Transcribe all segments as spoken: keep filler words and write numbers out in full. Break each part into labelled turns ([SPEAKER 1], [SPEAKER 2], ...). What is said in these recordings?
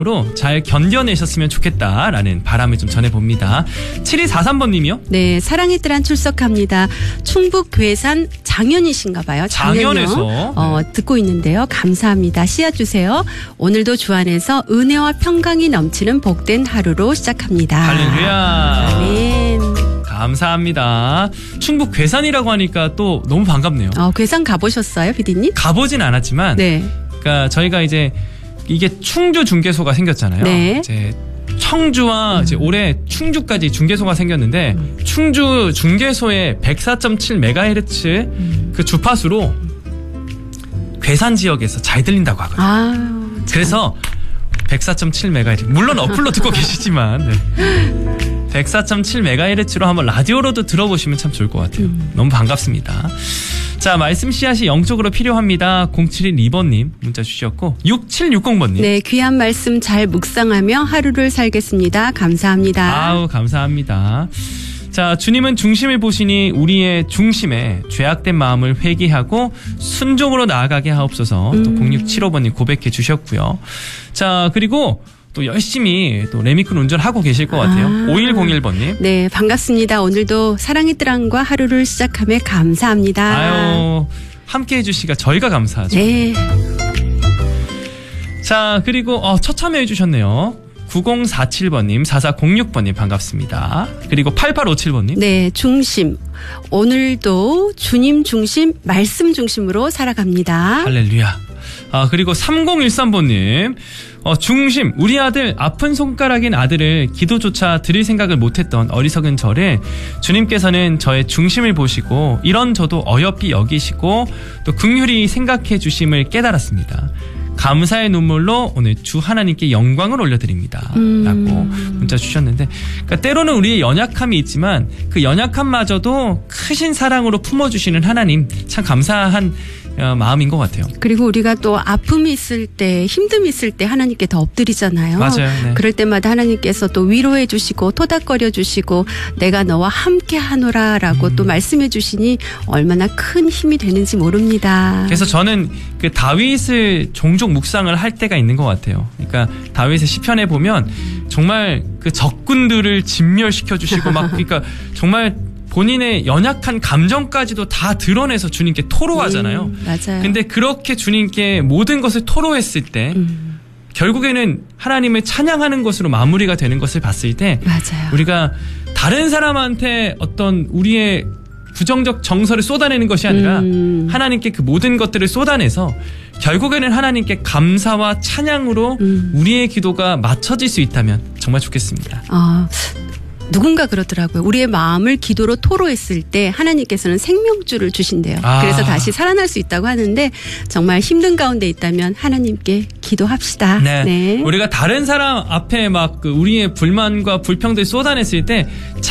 [SPEAKER 1] 로 잘 견뎌내셨으면 좋겠다라는 바람을 좀 전해봅니다. 칠이사삼 번님이요?
[SPEAKER 2] 네, 사랑의 뜰한 출석합니다. 충북 괴산 장현이신가 봐요.
[SPEAKER 1] 장현에서
[SPEAKER 2] 어,
[SPEAKER 1] 네.
[SPEAKER 2] 듣고 있는데요. 감사합니다. 씨앗 주세요. 오늘도 주 안에서 은혜와 평강이 넘치는 복된 하루로 시작합니다.
[SPEAKER 1] 할렐루야.
[SPEAKER 2] 아멘.
[SPEAKER 1] 감사합니다. 충북 괴산이라고 하니까 또 너무 반갑네요.
[SPEAKER 2] 어, 괴산 가보셨어요, 피디님?
[SPEAKER 1] 가보진 않았지만
[SPEAKER 2] 네.
[SPEAKER 1] 그러니까 저희가 이제 이게 충주 중개소가 생겼잖아요.
[SPEAKER 2] 네.
[SPEAKER 1] 이제 청주와
[SPEAKER 2] 음.
[SPEAKER 1] 이제 올해 충주까지 중개소가 생겼는데 음. 충주 중개소의 백사 점 칠 메가헤르츠 음. 그 주파수로 괴산 지역에서 잘 들린다고 하거든요.
[SPEAKER 2] 아,
[SPEAKER 1] 그래서 백사 점 칠 메가헤르츠 물론 어플로 듣고 계시지만 네. 백사 점 칠 메가헤르츠로 한번 라디오로도 들어보시면 참 좋을 것 같아요. 음. 너무 반갑습니다. 자, 말씀 씨앗이 영적으로 필요합니다. 공칠일이 번님 문자 주셨고 육칠육공 번님.
[SPEAKER 2] 네, 귀한 말씀 잘 묵상하며 하루를 살겠습니다. 감사합니다.
[SPEAKER 1] 아우, 감사합니다. 자, 주님은 중심을 보시니 우리의 중심에 죄악된 마음을 회개하고 순종으로 나아가게 하옵소서. 음. 또 공육칠오 번님 고백해 주셨고요. 자, 그리고 또 열심히 또 레미큰 운전하고 계실 것 같아요. 아. 오일공일 번님.
[SPEAKER 2] 네, 반갑습니다. 오늘도 사랑의 뜰안과 하루를 시작함에 감사합니다.
[SPEAKER 1] 아유, 함께 해주시니까 저희가 감사하죠.
[SPEAKER 2] 네.
[SPEAKER 1] 자, 그리고 어, 첫 참여해 주셨네요. 구공사칠 번님, 사사공육 번님 반갑습니다. 그리고 팔팔오칠 번님.
[SPEAKER 2] 네, 중심. 오늘도 주님 중심, 말씀 중심으로 살아갑니다.
[SPEAKER 1] 할렐루야. 아, 그리고 삼공일삼 번님. 어, 중심, 우리 아들 아픈 손가락인 아들을 기도조차 드릴 생각을 못했던 어리석은 저를 주님께서는 저의 중심을 보시고 이런 저도 어여삐 여기시고 또 긍휼히 생각해 주심을 깨달았습니다. 감사의 눈물로 오늘 주 하나님께 영광을 올려드립니다. 음. 라고 문자 주셨는데, 그러니까 때로는 우리의 연약함이 있지만 그 연약함마저도 크신 사랑으로 품어주시는 하나님, 참 감사한 어, 마음인 것 같아요.
[SPEAKER 2] 그리고 우리가 또 아픔이 있을 때, 힘듦이 있을 때 하나님께 더 엎드리잖아요.
[SPEAKER 1] 맞아요. 네.
[SPEAKER 2] 그럴 때마다 하나님께서 또 위로해 주시고 토닥거려 주시고 내가 너와 함께 하노라 라고 음. 또 말씀해 주시니 얼마나 큰 힘이 되는지 모릅니다.
[SPEAKER 1] 그래서 저는 그 다윗을 종종 묵상을 할 때가 있는 것 같아요. 그러니까 다윗의 시편에 보면 정말 그 적군들을 진멸시켜 주시고 막 그러니까 정말 본인의 연약한 감정까지도 다 드러내서 주님께 토로하잖아요.
[SPEAKER 2] 음, 맞아요.
[SPEAKER 1] 근데 그렇게 주님께 모든 것을 토로했을 때 음. 결국에는 하나님을 찬양하는 것으로 마무리가 되는 것을 봤을 때
[SPEAKER 2] 맞아요.
[SPEAKER 1] 우리가 다른 사람한테 어떤 우리의 부정적 정서를 쏟아내는 것이 아니라 음. 하나님께 그 모든 것들을 쏟아내서 결국에는 하나님께 감사와 찬양으로 음. 우리의 기도가 맞춰질 수 있다면 정말 좋겠습니다.
[SPEAKER 2] 아. 누군가 그러더라고요. 우리의 마음을 기도로 토로했을 때 하나님께서는 생명줄을 주신대요. 아. 그래서 다시 살아날 수 있다고 하는데 정말 힘든 가운데 있다면 하나님께 기도합시다.
[SPEAKER 1] 네.
[SPEAKER 2] 네.
[SPEAKER 1] 우리가 다른 사람 앞에 막 그 우리의 불만과 불평들 쏟아냈을 때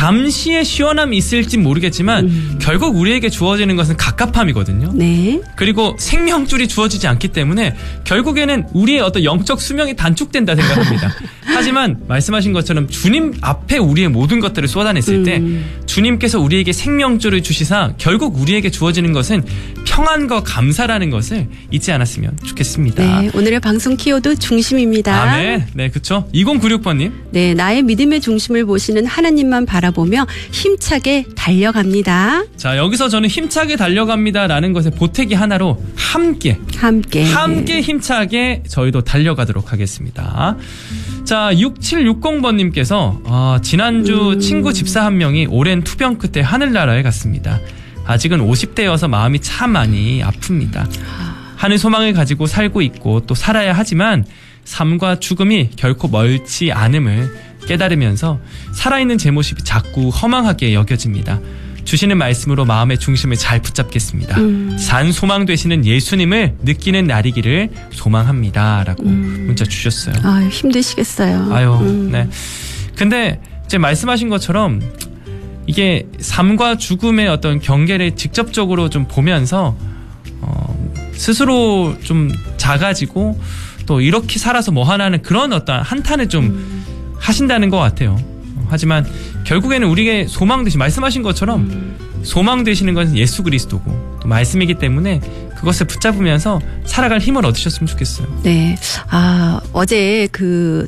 [SPEAKER 1] 잠시의 시원함이 있을지 모르겠지만 음. 결국 우리에게 주어지는 것은 갑갑함이거든요.
[SPEAKER 2] 네.
[SPEAKER 1] 그리고 생명줄이 주어지지 않기 때문에 결국에는 우리의 어떤 영적 수명이 단축된다 생각합니다. 하지만 말씀하신 것처럼 주님 앞에 우리의 모든 모든 것들을 쏟아냈을 때 음. 주님께서 우리에게 생명줄을 주시사 결국 우리에게 주어지는 것은 평안과 감사라는 것을 잊지 않았으면 좋겠습니다.
[SPEAKER 2] 네, 오늘의 방송 키워드 중심입니다.
[SPEAKER 1] 아멘. 네, 그렇죠. 이공구육 번님.
[SPEAKER 2] 네, 나의 믿음의 중심을 보시는 하나님만 바라보며 힘차게 달려갑니다.
[SPEAKER 1] 자, 여기서 저는 힘차게 달려갑니다라는 것의 보태기 하나로 함께
[SPEAKER 2] 함께
[SPEAKER 1] 함께 힘차게 저희도 달려가도록 하겠습니다. 자, 육칠육공 번님께서 어, 지난주 음. 친구 집사 한 명이 오랜 투병 끝에 하늘나라에 갔습니다. 아직은 오십 대여서 마음이 참 많이 아픕니다. 하늘 소망을 가지고 살고 있고 또 살아야 하지만 삶과 죽음이 결코 멀지 않음을 깨달으면서 살아있는 제 모습이 자꾸 허망하게 여겨집니다. 주시는 말씀으로 마음의 중심을 잘 붙잡겠습니다. 음. 산 소망 되시는 예수님을 느끼는 날이기를 소망합니다. 라고 음. 문자 주셨어요.
[SPEAKER 2] 아유, 힘드시겠어요.
[SPEAKER 1] 아유,
[SPEAKER 2] 음.
[SPEAKER 1] 네. 근데 이제 말씀하신 것처럼 이게 삶과 죽음의 어떤 경계를 직접적으로 좀 보면서 어, 스스로 좀 작아지고 또 이렇게 살아서 뭐 하나는 그런 어떤 한탄을 좀 음. 하신다는 것 같아요. 하지만 결국에는 우리의 소망 되신 말씀하신 것처럼 음. 소망 되시는 것은 예수 그리스도고 또 말씀이기 때문에 그것을 붙잡으면서 살아갈 힘을 얻으셨으면 좋겠어요.
[SPEAKER 2] 네. 아, 어제 그